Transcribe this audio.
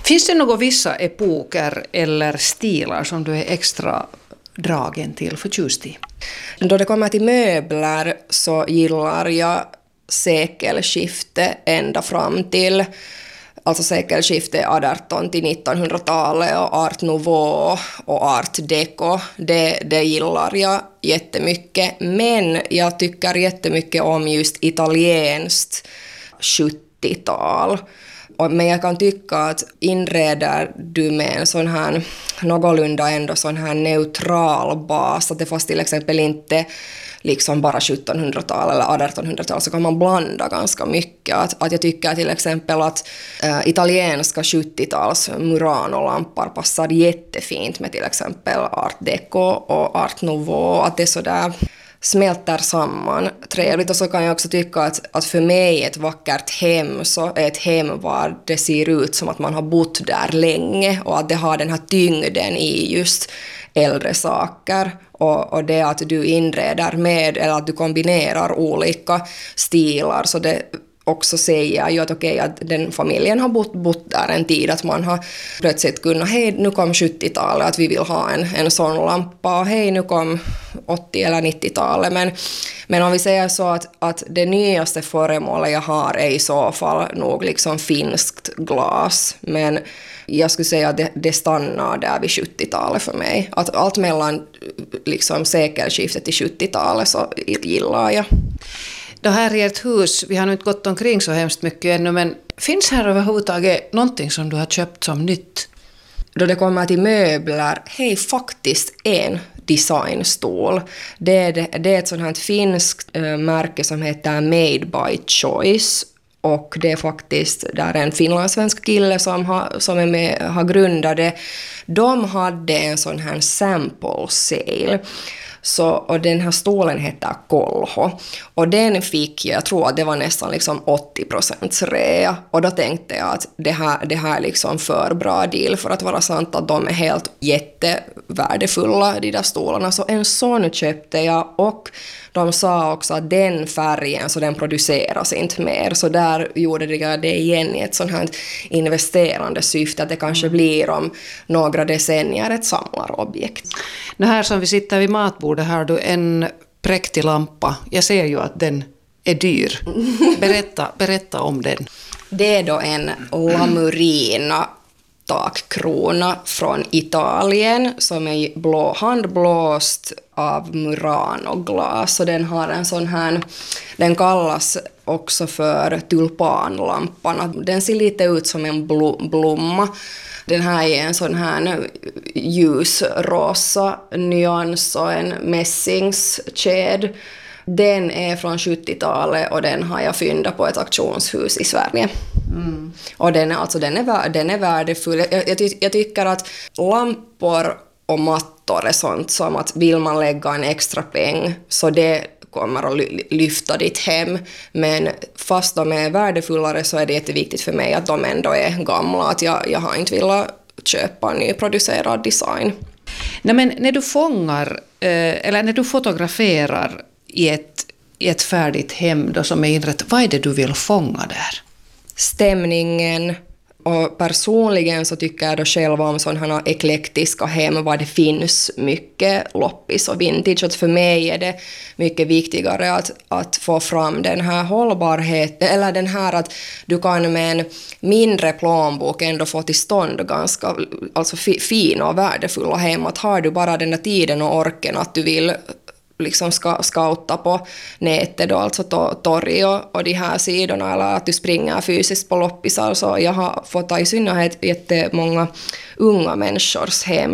Finns det några vissa epoker eller stilar som du är extra dragen till, förtjust i? Då det kommer till möbler så gillar jag sekelskifte ända fram till, alltså sekelskifte 18 till 1900-talet och art nouveau och art deco. Det gillar jag jättemycket, men jag tycker jättemycket om just italienskt 70-tal. Men jag kan tycka att inreder du med en sån här någorlunda ändå sån här neutral bas, att det fast till exempel inte liksom bara 1700-tal eller 1800-tal, så kan man blanda ganska mycket. Att jag tycker till exempel att italienska 70-tals Murano-lampor passar jättefint med till exempel art deco och art nouveau, att det sådär smälter samman trevligt. Och så kan jag också tycka att för mig ett vackert hem så är ett hem var det ser ut som att man har bott där länge och att det har den här tyngden i just äldre saker. Och det att du inreder med eller att du kombinerar olika stilar, så det också säger ju att okej, att den familjen har bott där en tid, att man har plötsligt kunnat, hej nu kom 70-talet, att vi vill ha en sån lampa, och hej nu kom 80- eller 90-talet, men om vi säger så att det nyaste föremålet jag har är i så fall nog liksom finskt glas, men jag skulle säga att det stannar där vid 70-talet för mig. Att allt mellan liksom sekelskiftet till 70-talet så gillar jag. Det här är ett hus, vi har nu inte gått omkring så hemskt mycket ännu, men finns här överhuvudtaget någonting som du har köpt som nytt? Då det kommer till möbler, hej, faktiskt en designstol. Det är ett sånt här finskt märke som heter Made by Choice. Och det är faktiskt där en finlandssvensk kille som är med, har grundat det. De hade en sån här sample sale. Och den här stolen heter Kolho. Och den fick, jag tror att det var nästan liksom 80% rea. Och då tänkte jag att det här är liksom för bra deal för att vara sant, att de är helt jättevärdefulla, de där stolarna. Så en sån köpte jag, och de sa också att den färgen så den produceras inte mer. Så där gjorde det igen i ett sånt här investerande syfte, att det kanske blir om några decennier ett samlarobjekt. Det här som vi sitter vid matbordet har du en präktig lampa. Jag ser ju att den är dyr. Berätta om den. Det är då en Lamurina takkrona från Italien som är handblåst av Murano-glas. Och den har en sån här, den kallas också för tulpanlampan. Den ser lite ut som en blomma. Den här är en sån här ljusrosa nyans och en mässingskedja. Den är från 70-talet och den har jag fyndat på ett auktionshus i Sverige. Mm. Och den är värdefull. Jag tycker att lampor och mattor är sånt som att vill man lägga en extra peng så det kommer att lyfta ditt hem. Men fast de är värdefullare så är det jätteviktigt för mig att de ändå är gamla. Att jag har inte velat köpa nyproducerad design. Nej, men när du fångar eller när du fotograferar i ett färdigt hem då som är inrett, vad är det du vill fånga där? Stämningen. Och personligen så tycker jag då själv om sådana eklektiska hem var det finns mycket loppis och vintage. Och för mig är det mycket viktigare att få fram den här hållbarheten, eller den här att du kan med en mindre plånbok ändå få till stånd ganska alltså fina och värdefulla hem. Att har du bara den där tiden och orken att du vill liksom scouta på nätet då, alltså torg och de här sidorna, eller att du springer fysiskt på loppisar, så jag har fått ta i synnerhet jättemånga unga människors hem